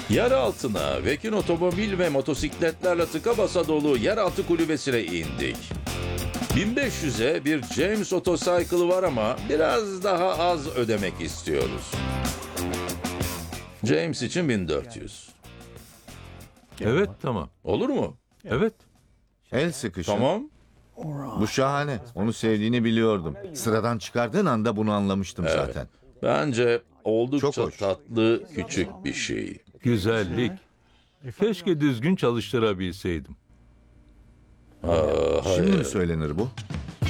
Yer altına Vek'in otomobil ve motosikletlerle tıka basa dolu yeraltı kulübesine indik. 1500'e bir James Otocycle var ama biraz daha az ödemek istiyoruz. James için 1400. Evet, tamam. Olur mu? Evet. El sıkışın. Tamam. Bu şahane. Onu sevdiğini biliyordum. Sıradan çıkardığın anda bunu anlamıştım zaten. Bence oldukça Çok hoş. tatlı, küçük bir şey. Güzellik. Keşke düzgün çalıştırabilseydim. Şimdi mi söylenir bu?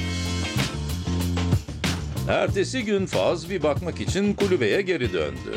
Ertesi gün Faz bir bakmak için kulübeye geri döndü.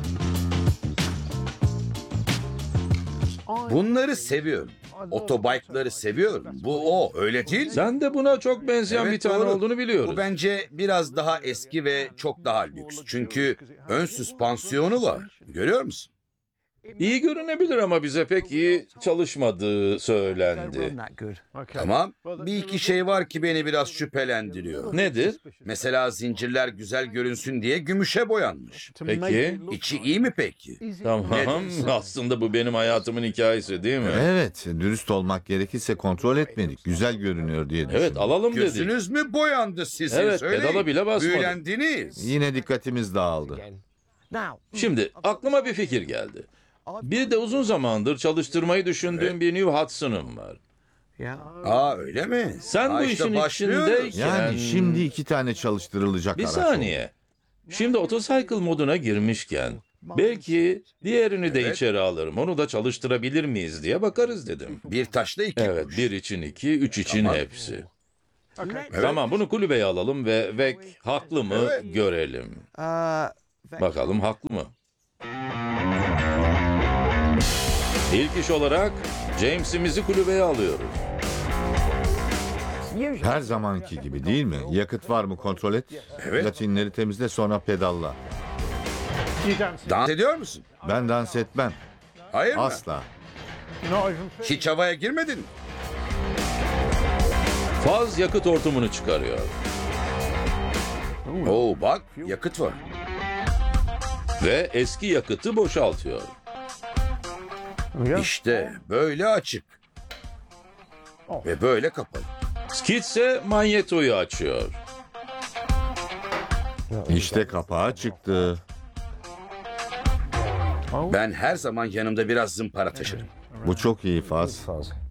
Bunları seviyorum. Otobike'ları seviyorum. Bu o, öyle değil mi? Sen de buna çok benzeyen Evet, bir tane doğru. olduğunu biliyoruz. Bu bence biraz daha eski ve çok daha lüks. Çünkü ön süspansiyonu var. Görüyor musun? İyi görünebilir ama bize pek iyi çalışmadığı söylendi. Tamam. Bir iki şey var ki beni biraz şüphelendiriyor. Nedir? Mesela zincirler güzel görünsün diye gümüşe boyanmış. Peki. İçi iyi mi peki? Tamam. Aslında bu benim hayatımın hikayesi değil mi? Evet, dürüst olmak gerekirse kontrol etmedik. Güzel görünüyor diye düşündüm. Evet, alalım dedik. Gözünüz mü boyandı sizin? Evet, Söyleyin. pedala bile basmadık. Büyülendiniz. Yine dikkatimiz dağıldı. Şimdi aklıma bir fikir geldi. Bir de uzun zamandır çalıştırmayı düşündüğüm bir New Hudson'ım var. Aa, öyle mi? Sen bu işin başlıyoruz. içindeyken... Yani şimdi 2 tane çalıştırılacak Bir araç saniye. Şimdi otocycle moduna girmişken belki diğerini de Evet. içeri alırım. Onu da çalıştırabilir miyiz diye bakarız dedim. Bir taşla iki Evet, kuş. bir için iki, üç için Tamam. hepsi. Evet. Tamam, bunu kulübeye alalım ve Vek haklı mı Evet. görelim. Bakalım haklı mı? İlk iş olarak James'imizi kulübeye alıyoruz. Her zamanki gibi değil mi? Yakıt var mı kontrol et. Evet. Latinleri temizle sonra pedalla. Dans ediyor musun? Ben dans etmem. Hayır mı? Asla. Hiç havaya girmedin mi? Faz yakıt hortumunu çıkarıyor. Oo, bak yakıt var. Ve eski yakıtı boşaltıyor. İşte böyle açık. Ve böyle kapalı. Skid ise manyetoyu açıyor. İşte kapağı çıktı. Ben her zaman yanımda biraz zımpara taşırım. Bu çok iyi Faz.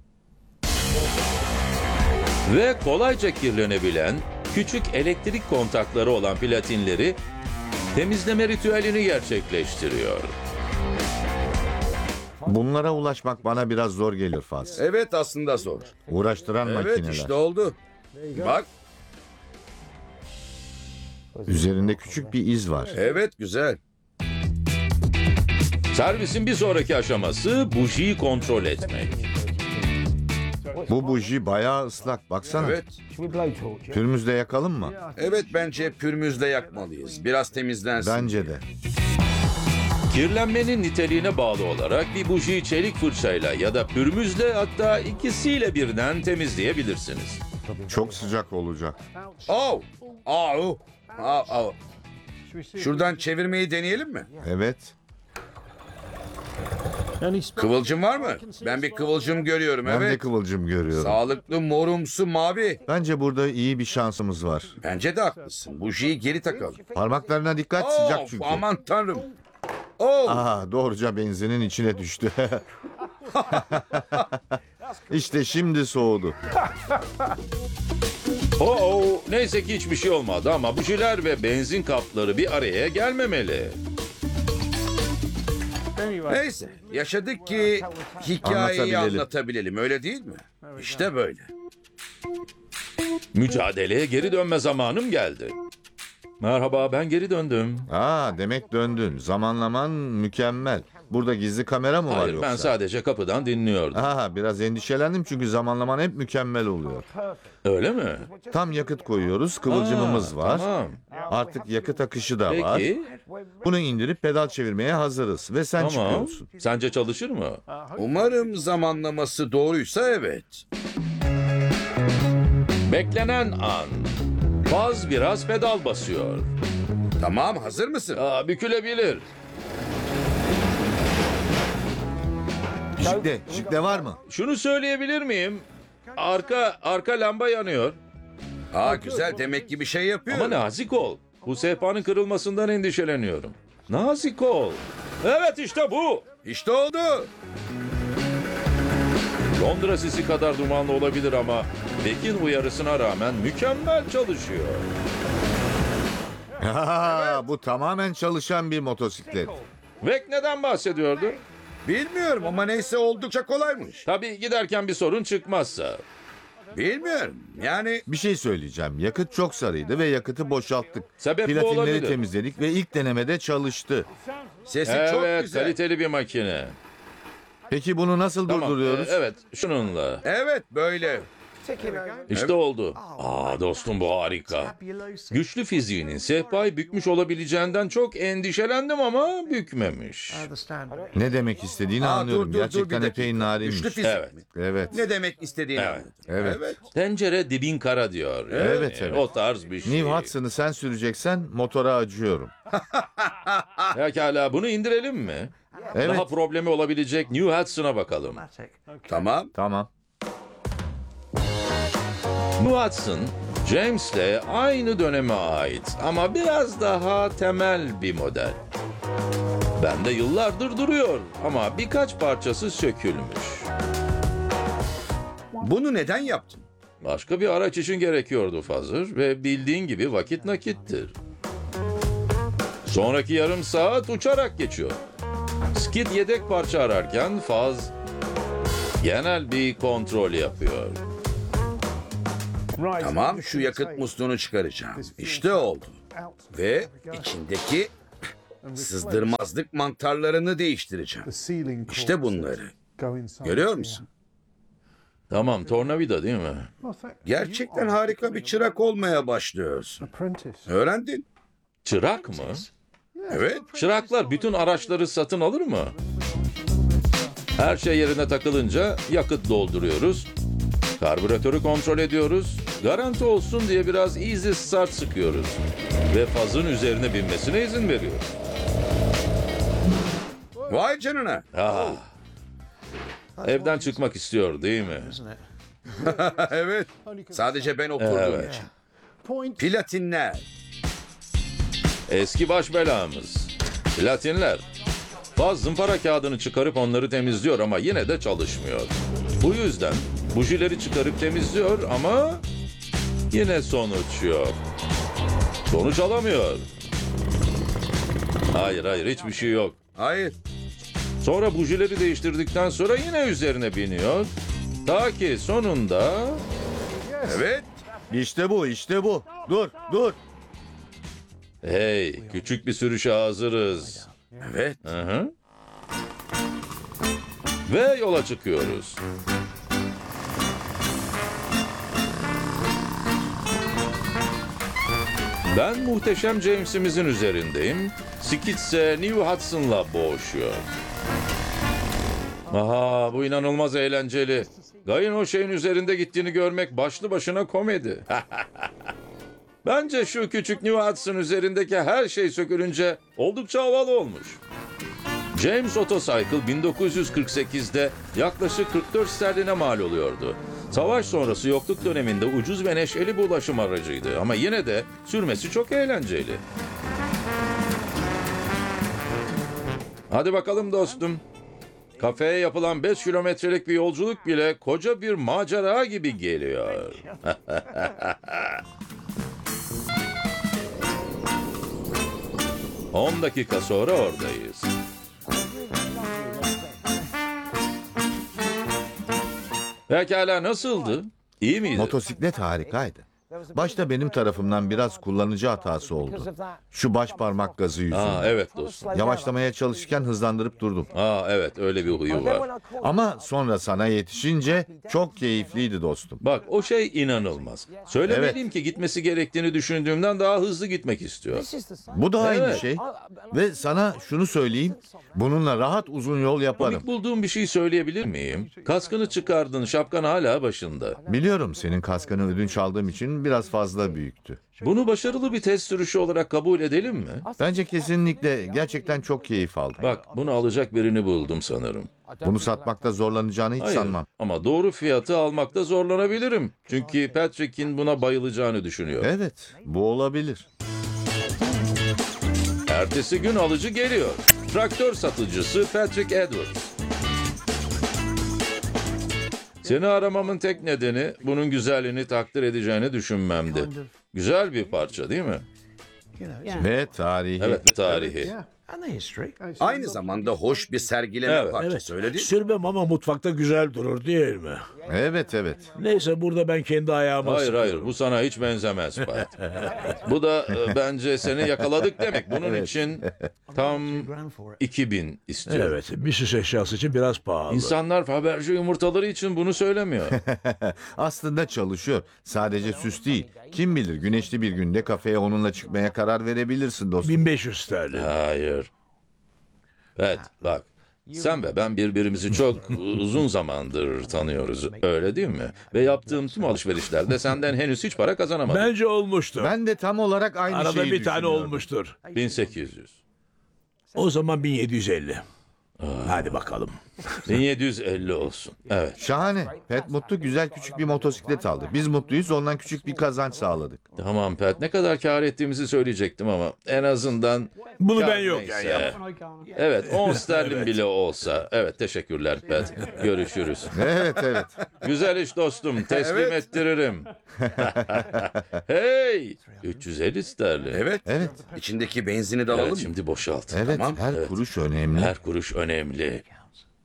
Ve kolayca kirlenebilen küçük elektrik kontakları olan platinleri temizleme ritüelini gerçekleştiriyor. Bunlara ulaşmak bana biraz zor gelir Faz. Evet, aslında zor. Uğraştıran Evet, makineler. işte oldu. Bak, Üzerinde küçük bir iz var. evet, güzel. Servisin bir sonraki aşaması bujiyi kontrol etmek. Bu buji bayağı ıslak. Baksana. Evet. Pürmüzle yakalım mı? Evet, bence pürmüzle yakmalıyız. Biraz temizlensin. Bence de. Kirlenmenin niteliğine bağlı olarak bir bujiyi çelik fırçayla ya da pürmüzle, hatta ikisiyle birden temizleyebilirsiniz. Çok sıcak olacak. Oh! Au! Au, au. Şuradan çevirmeyi deneyelim mi? Evet. Kıvılcım var mı? Ben bir kıvılcım görüyorum, Ben de evet. kıvılcım görüyorum. Sağlıklı morumsu mavi. Bence burada iyi bir şansımız var. Bence de haklısın. Bujiyi geri takalım. Parmaklarına dikkat, sıcak Of, çünkü. aman tanrım. Oh! Aha, doğruca benzinin içine düştü. İşte şimdi soğudu. Neyse ki hiçbir şey olmadı ama bujiler ve benzin kapları bir araya gelmemeli. Neyse, yaşadık ki hikayeyi anlatabilelim, öyle değil mi? İşte böyle. Mücadeleye geri dönme zamanım geldi. Merhaba, ben geri döndüm. Demek döndün. Zamanlaman mükemmel. Burada gizli kamera mı var Hayır, yoksa? ben sadece kapıdan dinliyordum. Biraz endişelendim çünkü zamanlaman hep mükemmel oluyor. Öyle mi? Tam yakıt koyuyoruz, kıvılcımımız var. Tamam. Artık yakıt akışı da var. Peki, Bunu indirip pedal çevirmeye hazırız ve sen tamam. çıkıyorsun. Sence çalışır mı? Umarım zamanlaması doğruysa evet. Beklenen an. Faz biraz pedal basıyor. Tamam, hazır mısın? Bükülebilir. Jikle var mı? Şunu söyleyebilir miyim? Arka lamba yanıyor. Aa güzel, demek ki bir şey yapıyor. Ama nazik ol. Bu sehpanın kırılmasından endişeleniyorum. Nazik ol. Evet, işte bu. İşte oldu. Londra sisi kadar dumanlı olabilir ama Beck'in uyarısına rağmen mükemmel çalışıyor. Bu tamamen çalışan bir motosiklet. Beck neden bahsediyordu? Bilmiyorum ama neyse, oldukça kolaymış. Tabii giderken bir sorun çıkmazsa. Bilmiyorum. Yani Bir şey söyleyeceğim. Yakıt çok sarıydı ve yakıtı boşalttık. Sebep bu Platinleri olabilir. temizledik ve ilk denemede çalıştı. sesi çok Evet, güzel. kaliteli bir makine. Peki bunu nasıl Tamam, durduruyoruz? evet, şununla. Evet, böyle. İşte oldu. Dostum, bu harika. Güçlü fiziğinin sehpayı bükmüş olabileceğinden çok endişelendim ama bükmemiş. Ne demek istediğini anlıyorum. bir Gerçekten dakika. epey narinmiş. Güçlü fizik Evet. mi? Evet. Ne demek istediğini Evet. anladım. Evet. Tencere dibin kara diyor. Evet, evet. O tarz bir şey. New Hudson'ı sen süreceksen motora acıyorum. Pekala, bunu indirelim mi? Evet. Daha problemi olabilecek New Hudson'a bakalım. Tamam. Tamam. New Hudson, James'le aynı döneme ait ama biraz daha temel bir model. Bende yıllardır duruyor ama birkaç parçası sökülmüş. Bunu neden yaptın? Başka bir araç için gerekiyordu Fazır ve bildiğin gibi vakit nakittir. Sonraki yarım saat uçarak geçiyor. Skid yedek parça ararken Faz genel bir kontrol yapıyor. Tamam, şu yakıt musluğunu çıkaracağım. İşte oldu. Ve içindeki sızdırmazlık mantarlarını değiştireceğim. İşte bunları. Görüyor musun? Tamam, tornavida değil mi? Gerçekten harika bir çırak olmaya başlıyorsun. Öğrendin. Çırak mı? Evet. Çıraklar bütün araçları satın alır mı? Her şey yerine takılınca yakıt dolduruyoruz. Karbüratörü kontrol ediyoruz. Garanti olsun diye biraz easy start sıkıyoruz. Ve fazın üzerine binmesine izin veriyoruz. Vay canına. Evden çıkmak istiyor değil mi? Evet. Sadece ben oturduğum Evet. için. Platinler. Eski baş belamız. Platinler. Faz zımpara kağıdını çıkarıp onları temizliyor ama yine de çalışmıyor. Bu yüzden bujileri çıkarıp temizliyor ama yine sonuç yok. Sonuç alamıyor. Hayır, hiçbir şey yok. Hayır. Sonra bujileri değiştirdikten sonra yine üzerine biniyor. Ta ki sonunda... Evet. İşte bu, işte bu. Dur. Hey, küçük bir sürüşe hazırız. Evet. Hı. Ve yola çıkıyoruz. Ben muhteşem James'imizin üzerindeyim. Skid ise New Hudson'la boğuşuyor. Aha, bu inanılmaz eğlenceli. Guy'ın o şeyin üzerinde gittiğini görmek başlı başına komedi. Bence şu küçük New Hudson üzerindeki her şey sökülünce oldukça havalı olmuş. James Otocycle 1948'de yaklaşık 44 sterline mal oluyordu. Savaş sonrası yokluk döneminde ucuz ve neşeli bir ulaşım aracıydı ama yine de sürmesi çok eğlenceli. Hadi bakalım dostum. Kafeye yapılan 5 kilometrelik bir yolculuk bile koca bir macera gibi geliyor. 10 dakika sonra oradayız. Pekala, nasıldı? İyi miydi? Motosiklet harikaydı. Başta benim tarafımdan biraz kullanıcı hatası oldu. Şu baş parmak gazı yüzünden. Evet dostum. Yavaşlamaya çalışırken hızlandırıp durdum. Evet, öyle bir huyu var. Ama sonra sana yetişince çok keyifliydi dostum. Bak, o şey inanılmaz. Söylemeliyim ki gitmesi gerektiğini düşündüğümden daha hızlı gitmek istiyor. Bu da aynı Evet. şey. Ve sana şunu söyleyeyim. Bununla rahat uzun yol yaparım. Komik bulduğum bir şey söyleyebilir miyim? Kaskını çıkardın, şapkan hala başında. Biliyorum senin kaskını ödünç aldığım için Ekran biraz fazla büyüktü. Bunu başarılı bir test sürüşü olarak kabul edelim mi? Bence kesinlikle gerçekten çok keyif aldım. Bak, bunu alacak birini buldum sanırım. Bunu satmakta zorlanacağını hiç Hayır, sanmam. ama doğru fiyatı almakta zorlanabilirim. Çünkü Patrick'in buna bayılacağını düşünüyorum. Evet, bu olabilir. Ertesi gün alıcı geliyor. Traktör satıcısı Patrick Edwards. Seni aramamın tek nedeni bunun güzelliğini takdir edeceğini düşünmemdi. Güzel bir parça değil mi? Ve tarihi. Evet, ve tarihi. Aynı zamanda hoş bir sergileme Evet. parçası öyle değil mi? Sürmem ama mutfakta güzel durur değil mi? Evet, evet. Neyse burada ben kendi ayağıma Hayır sıkıyorum. hayır, bu sana hiç benzemez Pat. Bu da bence seni yakaladık demek. Bunun için tam 2000 istiyor. Evet, bir süs eşyası için biraz pahalı. İnsanlar Fabergé yumurtaları için bunu söylemiyor. Aslında çalışıyor. Sadece süs değil. Kim bilir güneşli bir günde kafeye onunla çıkmaya karar verebilirsin dostum. 1500 sterlin. Hayır. Evet, bak. Sen ve ben birbirimizi çok uzun zamandır tanıyoruz. Öyle değil mi? Ve yaptığım tüm alışverişlerde senden henüz hiç para kazanamadım. Bence olmuştur. Ben de tam olarak aynı Arada şeyi bir tane düşünüyordum. olmuştur. 1800. O zaman 1750. Hadi bakalım. 1750 olsun. Evet. Şahane. Pet mutlu, güzel küçük bir motosiklet aldı. Biz mutluyuz, ondan küçük bir kazanç sağladık. Tamam Pat, ne kadar kâr ettiğimizi söyleyecektim ama en azından... Bunu kâr ben yokken neyse. yap. Evet, 10 sterlin bile olsa. Evet, teşekkürler Pat. Görüşürüz. Evet, evet. Güzel iş dostum, teslim ettiririm. Hey! 350 sterlin. Evet. Evet, İçindeki benzini de alalım Evet, mı? şimdi boşalt. evet. Tamam, Her evet. kuruş önemli. Her kuruş önemli.